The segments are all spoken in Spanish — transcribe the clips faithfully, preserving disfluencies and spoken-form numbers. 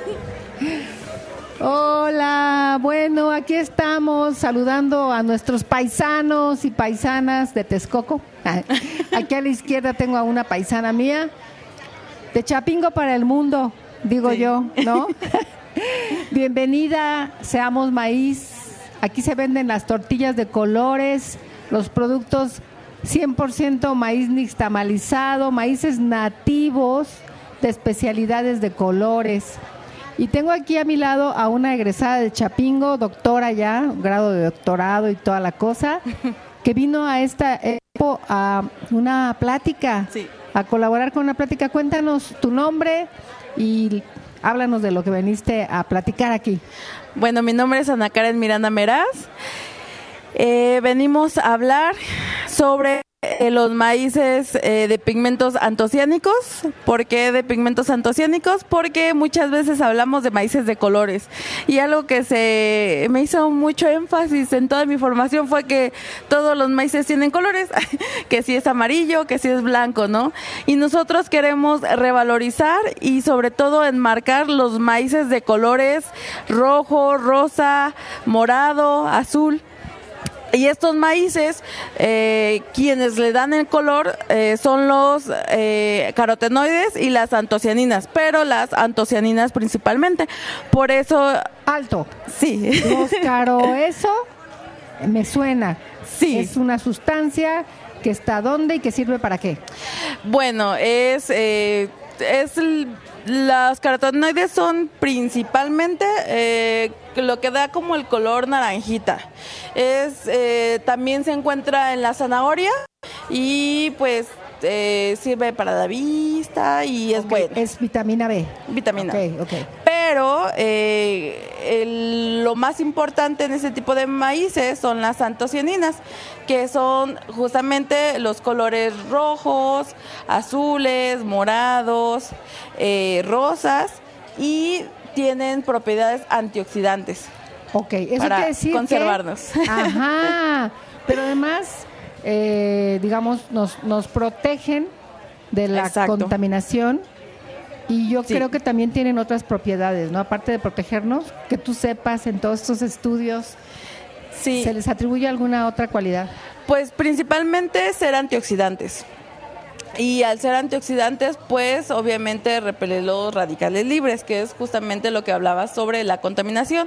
Hola, bueno, aquí estamos saludando a nuestros paisanos y paisanas de Texcoco. Aquí a la izquierda tengo a una paisana mía, de Chapingo para el mundo, digo sí. yo, ¿no? Bienvenida, Seamos Maíz. Aquí se venden las tortillas de colores, los productos cien por ciento maíz nixtamalizado, maíces nativos de especialidades de colores. Y tengo aquí a mi lado a una egresada de Chapingo, doctora ya, grado de doctorado y toda la cosa, que vino a esta expo a una plática, sí. a colaborar con una plática. Cuéntanos tu nombre y háblanos de lo que viniste a platicar aquí. Bueno, mi nombre es Ana Karen Miranda Meraz. Eh, venimos a hablar sobre eh, los maíces eh, de pigmentos antociánicos. ¿Por qué de pigmentos antociánicos? Porque muchas veces hablamos de maíces de colores. Y algo que se me hizo mucho énfasis en toda mi formación fue que todos los maíces tienen colores, que si es amarillo, que si es blanco, ¿no? Y nosotros queremos revalorizar y sobre todo enmarcar los maíces de colores rojo, rosa, morado, azul. Y estos maíces, eh, quienes le dan el color eh, son los eh, carotenoides y las antocianinas, pero las antocianinas principalmente. Por eso... Alto. Sí. Los caro, eso me suena. Sí. Es una sustancia que está ¿dónde y que sirve para qué? Bueno, es... Eh, es el, las carotenoides son principalmente eh, lo que da como el color naranjita. Es eh, también se encuentra en la zanahoria y pues eh, sirve para la vista y es okay, bueno. Es vitamina B. Vitamina. Okay, okay. Pero eh, el, lo más importante en ese tipo de maíces son las antocianinas, que son justamente los colores rojos, azules, morados, eh, rosas y tienen propiedades antioxidantes. Ok, eso para quiere decir conservarnos. Que, ajá, pero además, eh, digamos, nos, nos protegen de la Exacto. contaminación. Y yo sí. creo que también tienen otras propiedades, ¿no? Aparte de protegernos, que tú sepas en todos estos estudios, sí. ¿se les atribuye alguna otra cualidad? Pues principalmente ser antioxidantes. Y al ser antioxidantes, pues obviamente repelen los radicales libres, que es justamente lo que hablabas sobre la contaminación.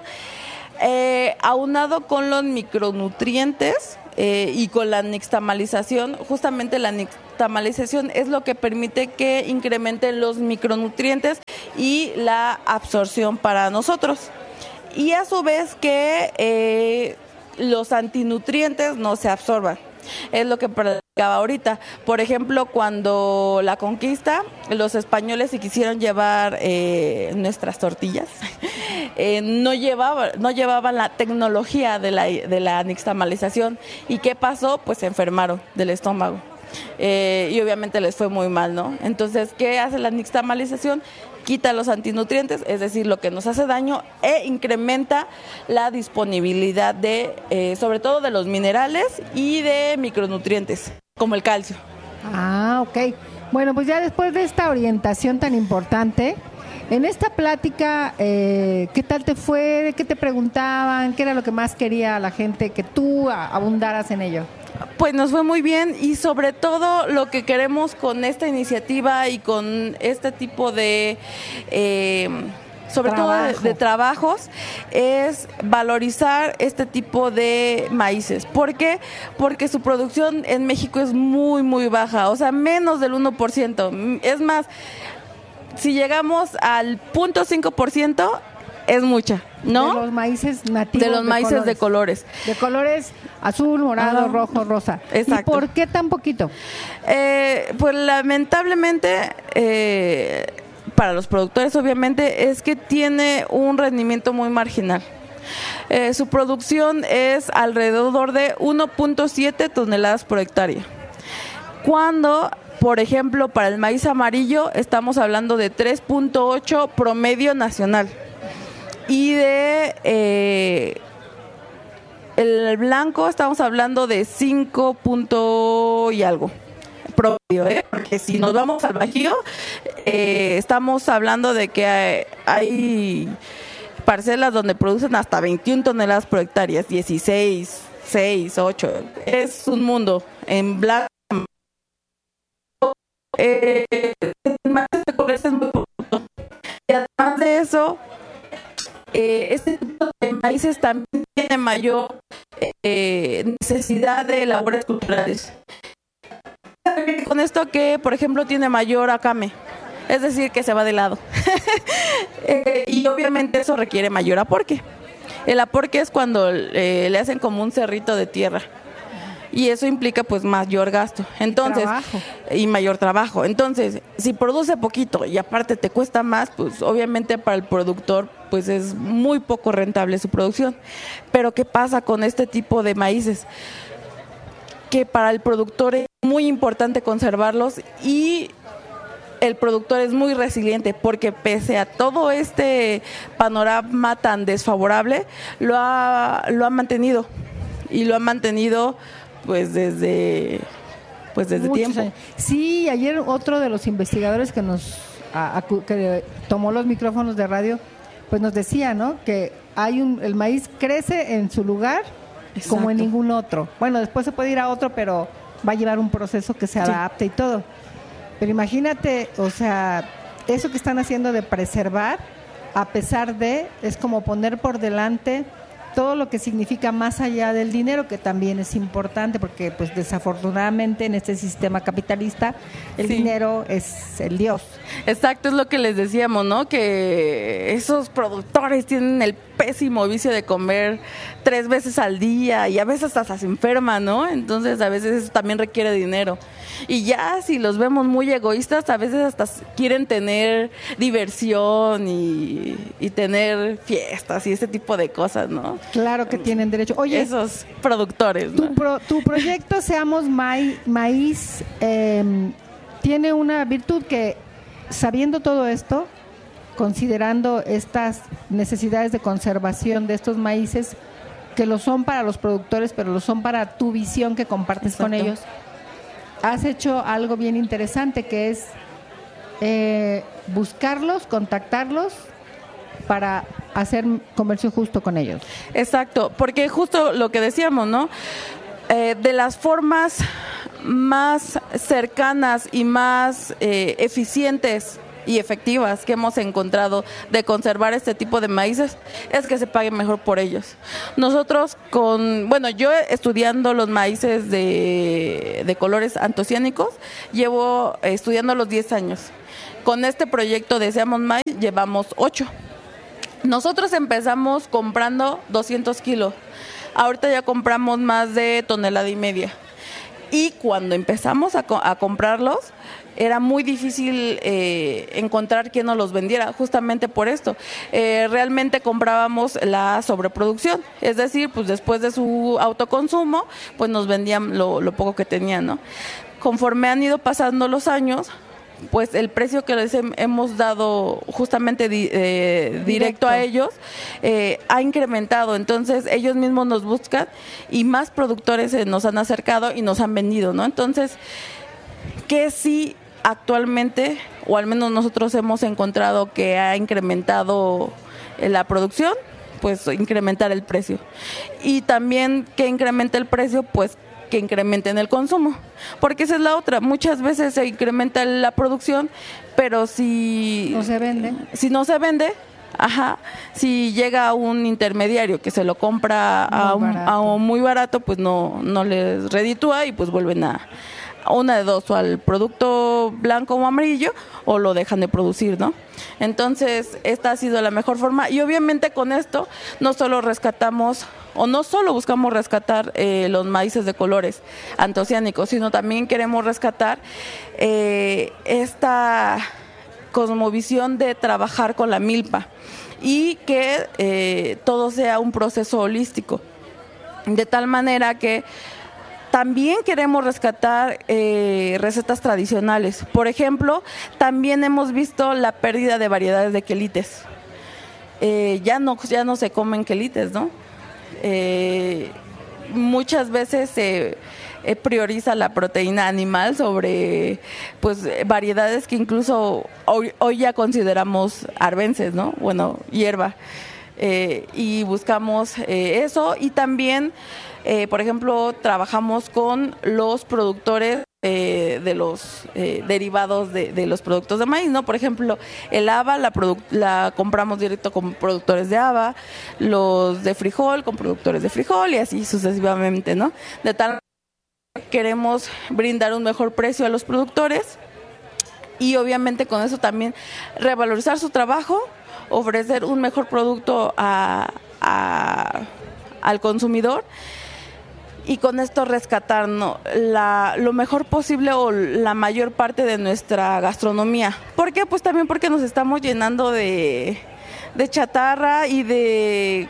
Eh, aunado con los micronutrientes eh, y con la nixtamalización, justamente la nixtamalización es lo que permite que incrementen los micronutrientes y la absorción para nosotros. Y a su vez que eh, los antinutrientes no se absorban. Es lo que platicaba ahorita. Por ejemplo, cuando la conquista, los españoles se quisieron llevar eh, nuestras tortillas, eh, no llevaban, no llevaban la tecnología de la, de la nixtamalización. ¿Y qué pasó? Pues se enfermaron del estómago. Eh, y obviamente les fue muy mal, ¿no? Entonces, ¿qué hace la nixtamalización? Quita los antinutrientes, es decir, lo que nos hace daño, e incrementa la disponibilidad de, eh, sobre todo de los minerales y de micronutrientes, como el calcio. Ah, ok. Bueno, pues ya después de esta orientación tan importante, en esta plática, eh, ¿qué tal te fue? ¿Qué te preguntaban? ¿Qué era lo que más quería la gente que tú abundaras en ello? Pues nos fue muy bien y sobre todo lo que queremos con esta iniciativa y con este tipo de, eh, sobre Trabajo. todo de, de trabajos, es valorizar este tipo de maíces. ¿Por qué? Porque su producción en México es muy, muy baja, o sea, menos del uno por ciento. Es más, si llegamos al cero punto cinco por ciento, es mucha, ¿no? De los maíces nativos. De los de maíces colores. de colores. De colores azul, morado, Ajá. rojo, rosa. Exacto. ¿Y por qué tan poquito? Eh, pues lamentablemente, eh, para los productores obviamente, es que tiene un rendimiento muy marginal. Eh, su producción es alrededor de uno punto siete toneladas por hectárea. Cuando... Por ejemplo, para el maíz amarillo estamos hablando de tres punto ocho promedio nacional. Y de eh, el blanco estamos hablando de cinco punto y algo propio, ¿eh? Porque si nos vamos al Bajío, eh, estamos hablando de que hay, hay parcelas donde producen hasta veintiuna toneladas por hectárea, dieciséis, seis, ocho, es un mundo. En Black eh, el maíz de colores es muy poco. Y además de eso, eh, este tipo de maíces también tiene mayor eh, necesidad de labores culturales. Con esto que, por ejemplo, tiene mayor acame, es decir, que se va de lado. eh, y obviamente eso requiere mayor aporque. El aporque es cuando eh, le hacen como un cerrito de tierra. Y eso implica pues mayor gasto. Entonces, trabajo. Y mayor trabajo. Entonces, si produce poquito y aparte te cuesta más, pues obviamente para el productor pues es muy poco rentable su producción. Pero ¿qué pasa con este tipo de maíces? Que para el productor es muy importante conservarlos y el productor es muy resiliente porque pese a todo este panorama tan desfavorable, lo ha, lo ha mantenido y lo ha mantenido pues desde pues desde Muchos tiempo. años. Sí, ayer otro de los investigadores que nos a, a, que tomó los micrófonos de radio, pues nos decía, ¿no? Que hay un el maíz crece en su lugar. Exacto. Como en ningún otro. Bueno, después se puede ir a otro, pero va a llevar un proceso que se adapte sí. y todo. Pero imagínate, o sea, eso que están haciendo de preservar, a pesar de, es como poner por delante todo lo que significa más allá del dinero, que también es importante, porque pues desafortunadamente en este sistema capitalista el sí. dinero es el Dios. Exacto, es lo que les decíamos, ¿no? Que esos productores tienen el pésimo vicio de comer tres veces al día y a veces hasta se enferman, ¿no? Entonces a veces eso también requiere dinero. Y ya si los vemos muy egoístas, a veces hasta quieren tener diversión y, y tener fiestas y ese tipo de cosas, ¿no? Claro que tienen derecho. Oye, esos productores, ¿no? Tu, pro, tu proyecto Seamos Maíz, maíz eh, tiene una virtud que, sabiendo todo esto, considerando estas necesidades de conservación de estos maíces, que lo son para los productores, pero lo son para tu visión que compartes Exacto. con ellos, has hecho algo bien interesante, que es eh, buscarlos, contactarlos para hacer comercio justo con ellos. Exacto, porque justo lo que decíamos, ¿no? Eh, de las formas más cercanas y más eh, eficientes y efectivas que hemos encontrado de conservar este tipo de maíces es que se pague mejor por ellos. Nosotros con, bueno, yo estudiando los maíces de, de colores antociánicos, llevo estudiando los diez años. Con este proyecto de Seamos Maíz llevamos ocho. Nosotros empezamos comprando doscientos kilos, ahorita ya compramos más de tonelada y media. Y cuando empezamos a, co- a comprarlos, era muy difícil eh, encontrar quien nos los vendiera, justamente por esto. Eh, realmente comprábamos la sobreproducción, es decir, pues después de su autoconsumo, pues nos vendían lo, lo poco que tenían, ¿no? Conforme han ido pasando los años, pues el precio que les hem- hemos dado justamente di- eh, directo, directo a ellos eh, ha incrementado. Entonces ellos mismos nos buscan y más productores eh, nos han acercado y nos han vendido, ¿no? Entonces, que sí actualmente, o al menos nosotros hemos encontrado que ha incrementado eh, la producción, pues incrementar el precio. Y también que incremente el precio, pues que incrementen el consumo, porque esa es la otra, muchas veces se incrementa la producción, pero si no se vende, si no se vende, ajá, si llega un intermediario que se lo compra a un, a un muy barato, pues no no les reditúa y pues vuelven a una de dos, o al producto blanco o amarillo, o lo dejan de producir, ¿no? Entonces, esta ha sido la mejor forma, y obviamente con esto no solo rescatamos, o no solo buscamos rescatar eh, los maíces de colores antociánicos, sino también queremos rescatar eh, esta cosmovisión de trabajar con la milpa, y que eh, todo sea un proceso holístico, de tal manera que también queremos rescatar eh, recetas tradicionales. Por ejemplo, también hemos visto la pérdida de variedades de quelites. Eh, ya no ya no se comen quelites, ¿no? Eh, muchas veces se eh, prioriza la proteína animal sobre pues variedades que incluso hoy, hoy ya consideramos arbences, ¿no? Bueno, hierba. Eh, y buscamos eh, eso y también, eh, por ejemplo, trabajamos con los productores eh, de los eh, derivados de, de los productos de maíz, ¿no? Por ejemplo, el haba la, produ- la compramos directo con productores de haba, los de frijol con productores de frijol y así sucesivamente, ¿no? De tal manera que queremos brindar un mejor precio a los productores y obviamente con eso también revalorizar su trabajo, ofrecer un mejor producto a, a, al consumidor y con esto rescatar, ¿no?, la, lo mejor posible o la mayor parte de nuestra gastronomía. ¿Por qué? Pues también porque nos estamos llenando de, de chatarra y de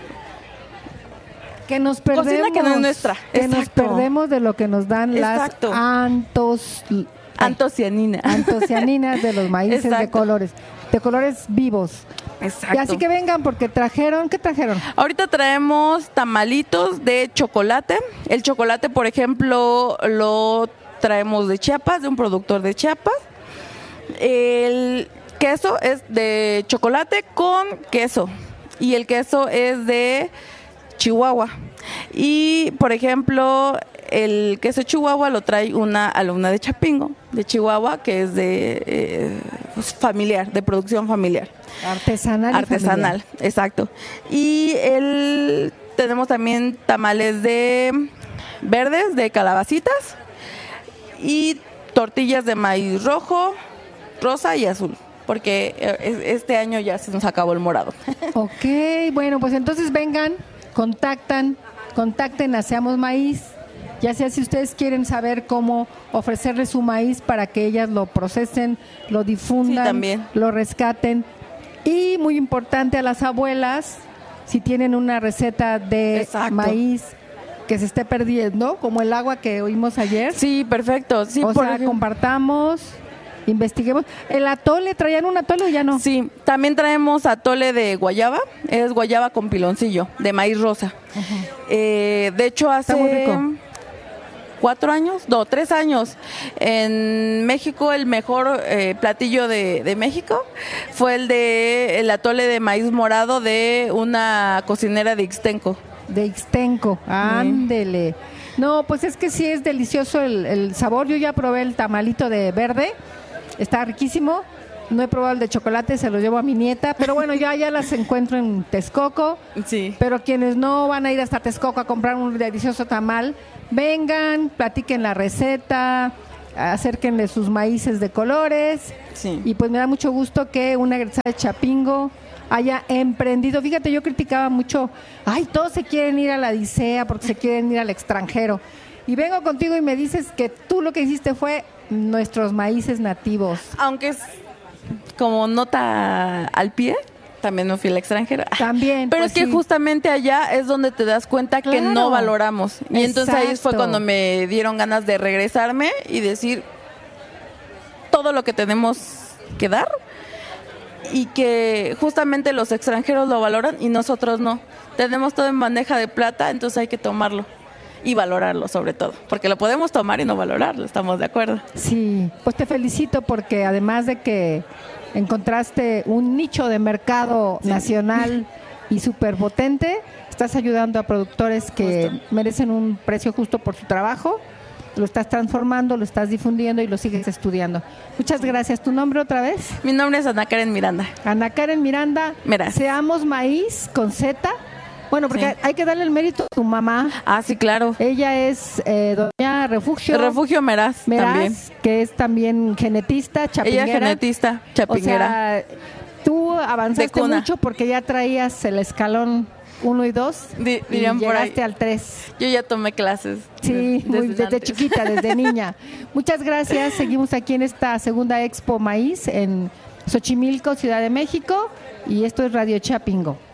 que nos perdemos, cocina que no es nuestra. Que Exacto. nos perdemos de lo que nos dan Exacto. las antos, antocianinas. antocianinas de los maíces Exacto. de colores, de colores vivos. Exacto. Y así que vengan porque trajeron, ¿qué trajeron? Ahorita traemos tamalitos de chocolate. El chocolate, por ejemplo, lo traemos de Chiapas, de un productor de Chiapas. El queso es de chocolate con queso y el queso es de Chihuahua. Y, por ejemplo, el queso Chihuahua lo trae una alumna de Chapingo, de Chihuahua, que es de eh, pues, familiar, de producción familiar. Artesanal. Artesanal, exacto. Y el, tenemos también tamales de verdes, de calabacitas y tortillas de maíz rojo, rosa y azul, porque este año ya se nos acabó el morado. Ok, bueno, pues entonces vengan, contactan, contacten a Seamos Maíz, ya sea si ustedes quieren saber cómo ofrecerles su maíz para que ellas lo procesen, lo difundan, sí, también. lo rescaten. Y muy importante a las abuelas, si tienen una receta de Exacto. maíz que se esté perdiendo, como el agua que oímos ayer. Sí, perfecto. Sí, o por sea, ejemplo. compartamos, investiguemos. ¿El atole, traían un atole o ya no? Sí, también traemos atole de guayaba, es guayaba con piloncillo, de maíz rosa. Uh-huh. Eh, de hecho, hace Está muy rico. cuatro años, no, tres años, en México el mejor eh, platillo de, de México fue el de el atole de maíz morado de una cocinera de Ixtenco. De Ixtenco, ándele. No, pues es que sí es delicioso el, el sabor. Yo ya probé el tamalito de verde, está riquísimo. No he probado el de chocolate, se lo llevo a mi nieta, pero bueno, ya ya las encuentro en Texcoco. Sí. Pero quienes no van a ir hasta Texcoco a comprar un delicioso tamal, vengan, platiquen la receta, acérquenle sus maíces de colores. Sí. Y pues me da mucho gusto que una egresada de Chapingo haya emprendido. Fíjate, yo criticaba mucho, ay, todos se quieren ir a la Odisea porque se quieren ir al extranjero. Y vengo contigo y me dices que tú lo que hiciste fue nuestros maíces nativos. Aunque es como nota al pie, también me fui al extranjero. También. Pero pues es que sí. justamente allá es donde te das cuenta Claro. que no valoramos. Y entonces ahí fue Exacto. cuando me dieron ganas de regresarme y decir todo lo que tenemos que dar y que justamente los extranjeros lo valoran y nosotros no. Tenemos todo en bandeja de plata, entonces hay que tomarlo y valorarlo sobre todo, porque lo podemos tomar y no valorarlo, ¿estamos de acuerdo? Sí, pues te felicito porque además de que encontraste un nicho de mercado sí. nacional y súper potente, estás ayudando a productores que justo. merecen un precio justo por su trabajo, lo estás transformando, lo estás difundiendo y lo sigues estudiando. Muchas gracias. ¿Tu nombre otra vez? Mi nombre es Ana Karen Miranda. Ana Karen Miranda. Meraz. Seamos Maíz con Z. Bueno, porque sí. hay que darle el mérito a tu mamá. Ah, sí, claro. Ella es eh, doña Refugio. El Refugio Meraz, Meraz también. Que es también genetista, chapinguera. Ella es genetista, chapinguera. O sea, tú avanzaste mucho porque ya traías el escalón uno y dos Di, y llegaste al tres. Yo ya tomé clases. Sí, desde, muy, desde chiquita, desde niña. Muchas gracias. Seguimos aquí en esta segunda Expo Maíz en Xochimilco, Ciudad de México. Y esto es Radio Chapingo.